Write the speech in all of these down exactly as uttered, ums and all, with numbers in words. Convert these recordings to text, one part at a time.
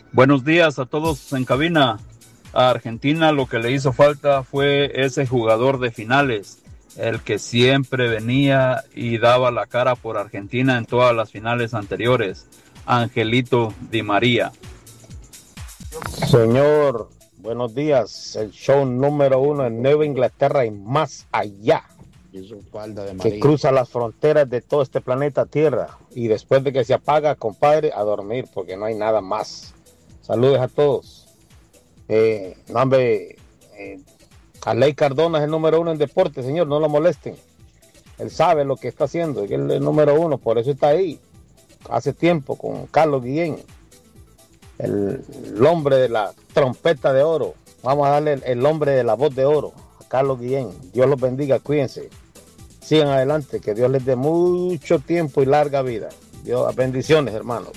Buenos días a todos en cabina. A Argentina lo que le hizo falta fue ese jugador de finales, el que siempre venía y daba la cara por Argentina en todas las finales anteriores, Angelito Di María. Señor, buenos días. El show número uno en Nueva Inglaterra y más allá, que cruza las fronteras de todo este planeta Tierra. Y después de que se apaga, compadre, a dormir, porque no hay nada más. Saludos a todos. Eh, no, hombre, eh, Arley Cardona es el número uno en deporte, señor, no lo molesten. Él sabe lo que está haciendo, él es el número uno, por eso está ahí. Hace tiempo con Carlos Guillén, el, el hombre de la trompeta de oro. Vamos a darle el, el hombre de la voz de oro, a Carlos Guillén. Dios los bendiga, cuídense. Sigan adelante, que Dios les dé mucho tiempo y larga vida. Dios, bendiciones, hermanos.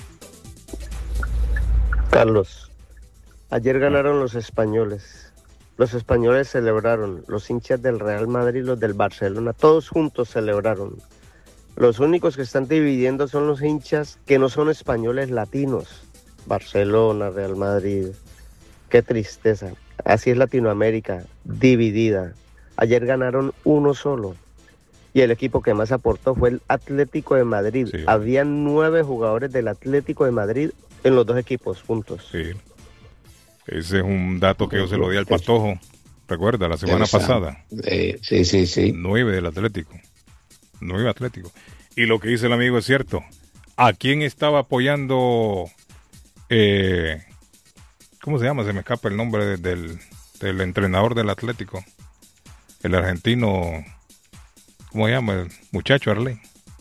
Carlos. Ayer ganaron los españoles. Los españoles celebraron. Los hinchas del Real Madrid y los del Barcelona, todos juntos celebraron. Los únicos que están dividiendo son los hinchas que no son españoles latinos. Barcelona, Real Madrid. Qué tristeza. Así es Latinoamérica, dividida. Ayer ganaron uno solo. Y el equipo que más aportó fue el Atlético de Madrid. Sí. Había nueve jugadores del Atlético de Madrid en los dos equipos juntos. Sí. Ese es un dato que yo se lo di al Patojo, recuerda, la semana Esa, pasada. Eh, sí, sí, sí. Nueve del Atlético. Nueve Atlético. Y lo que dice el amigo es cierto. ¿A quién estaba apoyando? Eh, ¿Cómo se llama? Se me escapa el nombre de, del, del entrenador del Atlético. El argentino, ¿cómo se llama? El muchacho Arley.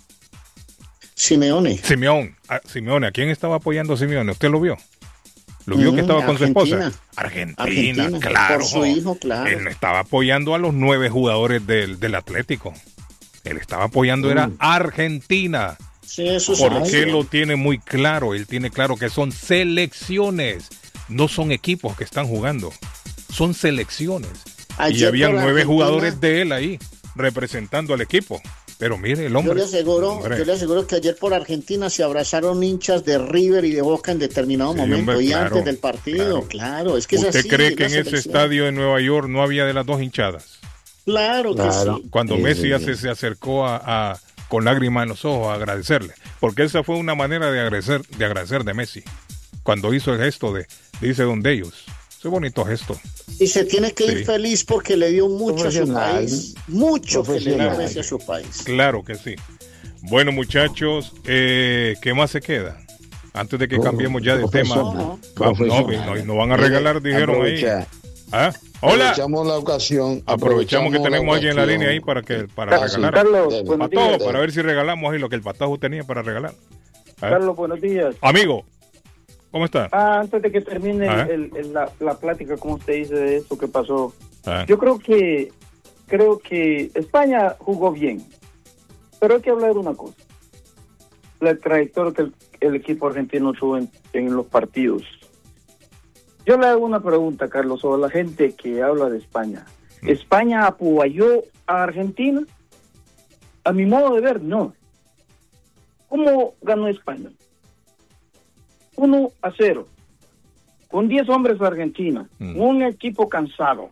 Simeone. Simeone. A, Simeone. ¿A quién estaba apoyando Simeone? ¿Usted lo vio? ¿Lo vio mm, que estaba con Argentina. Su esposa? Argentina, Argentina, claro. Por su hijo, claro. Él no estaba apoyando a los nueve jugadores del, del Atlético. Él estaba apoyando, mm. era Argentina. Sí, eso Porque él lo tiene muy claro. Él tiene claro que son selecciones. No son equipos que están jugando. Son selecciones. Ayer y había nueve Argentina, jugadores de él ahí, representando al equipo. Pero mire, el hombre. Yo le aseguro, yo le aseguro que ayer por Argentina se abrazaron hinchas de River y de Boca en determinado sí, momento hombre, y claro, antes del partido. Claro, claro es que ¿Usted es así, cree que en ese estadio de Nueva York no había de las dos hinchadas? Claro que claro. sí. Cuando sí, Messi sí, ya sí. Se, se acercó a, a con lágrimas en los ojos a agradecerle, porque esa fue una manera de agradecer, de agradecer de Messi. Cuando hizo el gesto de, dice donde ellos. Ese bonito gesto. Y se tiene que ir sí. feliz porque le dio mucho a su país. Mucho que le dio a su país. Claro que sí. Bueno, muchachos, eh, ¿qué más se queda? Antes de que cambiemos ya de tema. No, no, no, no van a regalar, dijeron Aprovecha. ahí. ¿Ah? Hola. Aprovechamos la ocasión. Aprovechamos, aprovechamos que tenemos a alguien en la línea ahí para que para ah, regalar. Carlos, para todo, para ver si regalamos ahí lo que el Patajo tenía para regalar. Carlos, buenos días. Amigo. ¿Cómo está? Ah, antes de que termine el, el, el, la, la plática, como usted dice de esto que pasó, Ajá. yo creo que creo que España jugó bien, pero hay que hablar de una cosa: la trayectoria que el, el equipo argentino tuvo en, en los partidos. Yo le hago una pregunta, Carlos, sobre la gente que habla de España. ¿Mm? ¿España apoyó a Argentina? A mi modo de ver, no. ¿Cómo ganó España? uno a cero, con diez hombres de Argentina, mm. un equipo cansado,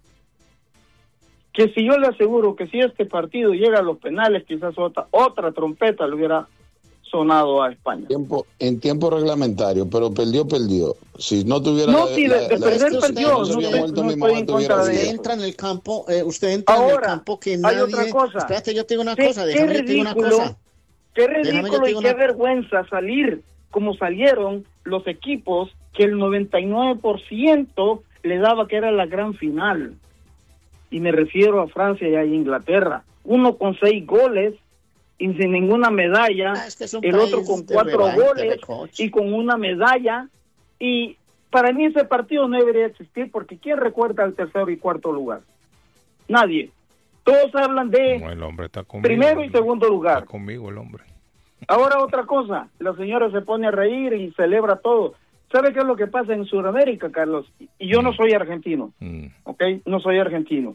que si yo le aseguro que si este partido llega a los penales, quizás otra, otra trompeta le hubiera sonado a España. Tiempo, en tiempo reglamentario, pero perdió, perdió. Si no tuviera... No, si de, de la, perder, la, perdió. No, no, no, no estoy en contra de Usted entra en el campo, eh, usted entra Ahora, en el campo que nadie... hay otra cosa. Espérate, yo te digo una qué, cosa, déjame qué ridículo, te digo una cosa. Qué ridículo y una... qué vergüenza salir como salieron los equipos que el noventa y nueve por ciento le daba que era la gran final. Y me refiero a Francia y a Inglaterra. Uno con seis goles y sin ninguna medalla, ah, es que el otro con cuatro goles y con una medalla. Y para mí ese partido no debería existir, porque ¿quién recuerda el tercer y cuarto lugar? Nadie. Todos hablan de no, el hombre está conmigo, primero y segundo lugar. Está conmigo el hombre. Ahora otra cosa, la señora se pone a reír y celebra todo. ¿Sabe qué es lo que pasa en Sudamérica, Carlos? Y yo mm. no soy argentino, mm. ¿ok? No soy argentino.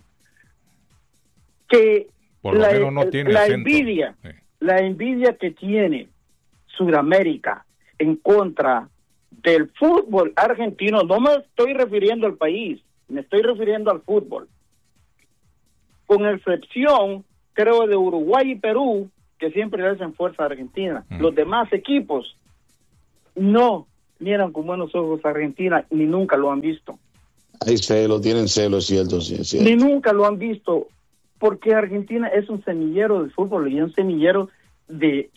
Que Por lo la, menos no tiene la acento. envidia, sí. la envidia que tiene Sudamérica en contra del fútbol argentino, no me estoy refiriendo al país, me estoy refiriendo al fútbol. Con excepción, creo, de Uruguay y Perú, que siempre le hacen fuerza a Argentina. Mm. Los demás equipos no miran con buenos ojos a Argentina, ni nunca lo han visto. Hay celo, tienen celo, es cierto, sí, es cierto. Ni nunca lo han visto, porque Argentina es un semillero del fútbol y un semillero de,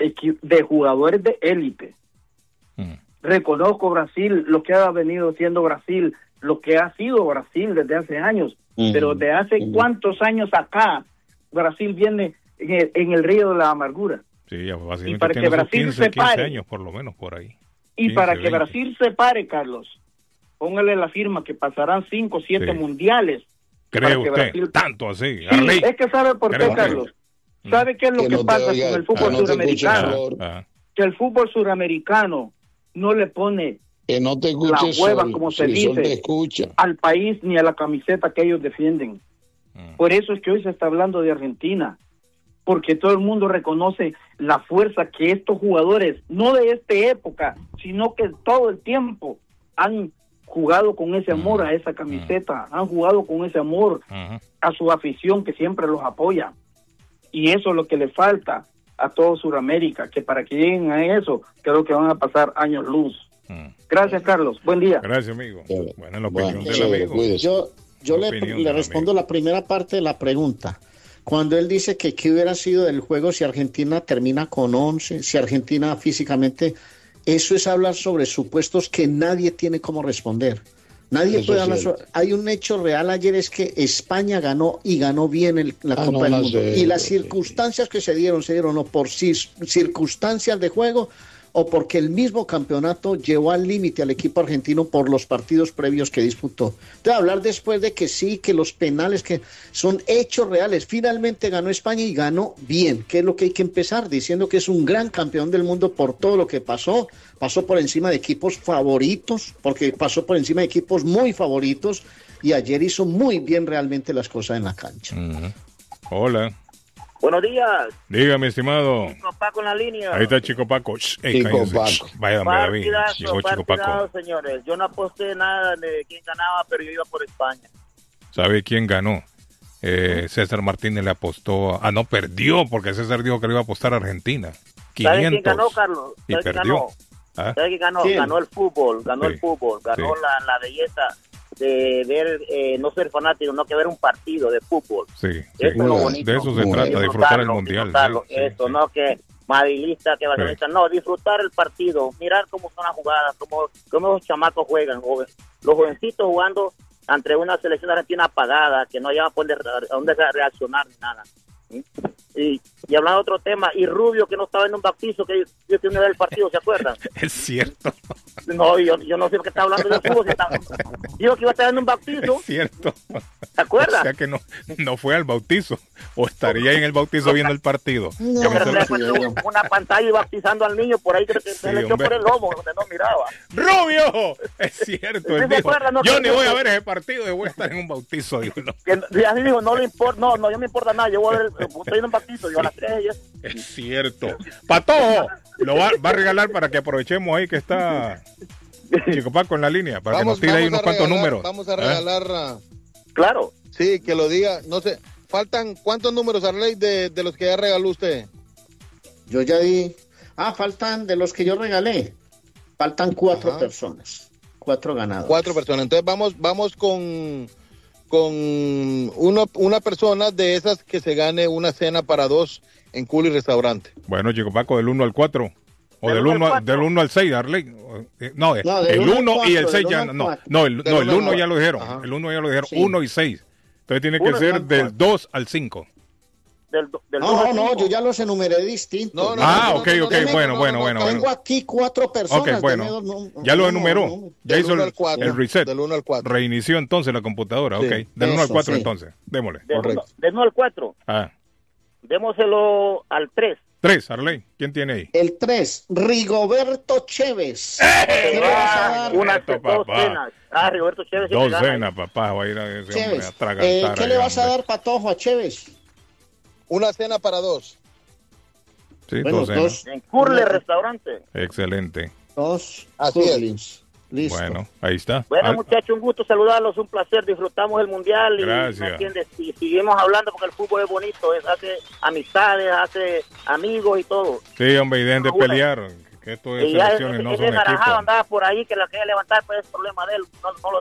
de jugadores de élite. Mm. Reconozco Brasil, lo que ha venido siendo Brasil, lo que ha sido Brasil desde hace años, mm. pero de hace mm. cuántos años acá Brasil viene en el, en el río de la amargura. Sí, ya básicamente y para que Brasil quince, se pare, quince años por lo menos por ahí. Y quince, para que veinte. Brasil se pare, Carlos, póngale la firma que pasarán cinco, siete sí. mundiales. ¿Cree usted? Brasil... Tanto así. Sí, es que sabe por qué, Carlos. Mm. ¿Sabe qué es lo que, que no pasa oiga, con el fútbol no suramericano? Ah, que el fútbol suramericano no le pone que no te la hueva, sol, como se sí, dice, al país ni a la camiseta que ellos defienden. Mm. Por eso es que hoy se está hablando de Argentina, porque todo el mundo reconoce la fuerza que estos jugadores, no de esta época, sino que todo el tiempo han jugado con ese amor mm. a esa camiseta, mm. han jugado con ese amor uh-huh. a su afición que siempre los apoya. Y eso es lo que le falta a todo Sudamérica, que para que lleguen a eso, creo que van a pasar años luz. Mm. Gracias, Carlos. Buen día. Gracias, amigo. Bueno, la opinión bueno, del amigo. Yo, yo le, le respondo amigo. la primera parte de la pregunta. Cuando él dice que qué hubiera sido del juego si Argentina termina con once, si Argentina físicamente, eso es hablar sobre supuestos que nadie tiene cómo responder. Nadie eso puede hablar sobre... Hay un hecho real ayer, es que España ganó y ganó bien el, la ah, Copa no, del Mundo. Sé, y las circunstancias sé. que se dieron, se dieron o por circunstancias de juego o porque el mismo campeonato llevó al límite al equipo argentino por los partidos previos que disputó. Entonces, hablar después de que sí, que los penales, que son hechos reales. Finalmente ganó España y ganó bien, que es lo que hay que empezar, diciendo que es un gran campeón del mundo por todo lo que pasó. Pasó por encima de equipos favoritos, porque pasó por encima de equipos muy favoritos, y ayer hizo muy bien realmente las cosas en la cancha. Uh-huh. Hola. Buenos días. Dígame, estimado. Chico Paco en la línea. Ahí está Chico Paco. Shh, hey, Chico Paco. Vaya, partidazo, llegó Chico Paco. Señores. Yo no aposté nada de quién ganaba, pero yo iba por España. ¿Sabe quién ganó? Eh, César Martínez le apostó. Ah, no, perdió, porque César dijo que le iba a apostar a Argentina. quinientos. ¿Sabe quién ganó, Carlos? Y perdió. Ganó? ¿Ah? ¿Sabe quién ganó? ¿Quién? Ganó el fútbol, ganó sí. el fútbol, ganó sí. la, la belleza de ver, eh, no ser fanático, no que ver un partido de fútbol. Sí, sí. Eso es lo bonito. De eso se trata, disfrutar el mundial. Sí, eso, sí. no que madrilista, que barcelonista, sí. no, disfrutar el partido, mirar cómo son las jugadas, cómo, cómo los chamacos juegan, joven. Los jovencitos jugando ante una selección argentina apagada, que no lleva a dónde reaccionar ni nada. ¿Sí? Y, y hablando de otro tema, y Rubio, que no estaba en un bautizo que yo tenía del partido, ¿se acuerdan? Es cierto. No, yo, yo no sé por qué está hablando de fútbol. Dijo que iba a estar en un bautizo. Es cierto. ¿Se acuerdan? O sea que no, no fue al bautizo, o estaría en el bautizo viendo el partido. No, yo creo que le una pantalla y bautizando al niño por ahí, que sí, se le echó por el lomo, donde no miraba. ¡Rubio! Es cierto. ¿Sí dijo, acuerda, no, yo ni voy a ver ese partido, yo voy a estar en un bautizo. Digo, no. Que, así dijo, no le importa, no, no, yo me importa nada, yo voy a ver, estoy en un bautizo, yo a las tres ellas. Es cierto. Patojo, lo va, va a regalar para que aprovechemos ahí que está Chico Paco en la línea, para vamos, que nos tire ahí unos cuantos regalar, números. Vamos a regalar. ¿Eh? Claro. Sí, que lo diga. No sé, faltan cuántos números, Arley, de, de los que ya regaló usted. Yo ya di. Ah, faltan de los que yo regalé. Faltan cuatro Ajá. personas. Cuatro ganadores. Cuatro personas. Entonces vamos, vamos con. con uno, una persona de esas que se gane una cena para dos en Culi Restaurante. Bueno, Chico Paco, del uno al cuatro. O del uno del uno al seis, Arley. No, no el uno y el seis ya no. No, el no, el uno ya lo dijeron. Ajá. El uno ya lo dijeron. Sí. uno y seis. Entonces tiene que ser del dos al cinco. Del, del no, no, no, yo ya los enumeré distintos. No, no, ah, no, ok, no, ok, no, bueno, no, bueno, no, bueno. Tengo bueno. aquí cuatro personas. Ok, bueno. No, ya lo enumeró. No, no, ya hizo el, cuatro, el reset. Del uno al cuatro. Reinició entonces la computadora. Sí. Ok, del uno al cuatro sí. entonces. Démosle. Del uno, del uno al cuatro. Ah. Démoselo al tres. tres, Arley. ¿Quién tiene ahí? El tres, Rigoberto Chévez. ¡Eh! ¿Qué ah, una, dos cenas. Ah, Rigoberto Chévez. Dos cenas, papá. Va a ir a ese Chévez. hombre a eh, ¿Qué le vas hombre. a dar, Patojo, a Chévez? Una cena para dos. Sí, bueno, dos cenas. Dos. En Curle Restaurante. Excelente. Dos. Así es. Listo. Bueno, ahí está. Bueno, Al... muchachos, un gusto saludarlos, un placer, disfrutamos el Mundial. Gracias. Y, ¿me entiendes? Y seguimos hablando porque el fútbol es bonito, es, hace amistades, hace amigos y todo. Sí, hombre, y dejen de pelear, que esto es selecciones, no son equipos. Andaba por ahí, que la quería levantar, pues es problema de él, no, no lo